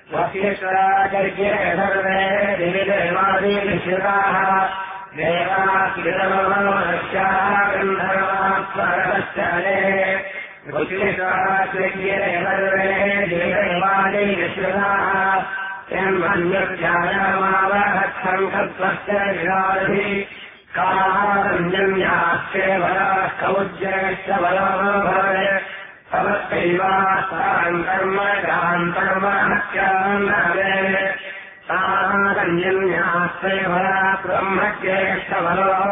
वसिष्ठाचर्ये सर्वे दिविदेवादिविश्रुताः देवाकिरमनस्याः गन्धर्वात्मरश्चरे वसिष्ठाचर्ये सर्वे दिविदेवादिविश्रुताः यन्मन्यध्यायामावहत्सङ्कल्पस्य विराधि काहारञ्जन्यास्ते वराः कौज्यश्च वरो भवे तवत्यैवास्ताम् कर्म गान्तर्महत्यान्नवे ताहारञ्जन्यास्ते वरा ब्रह्मज्येष्ठ वरो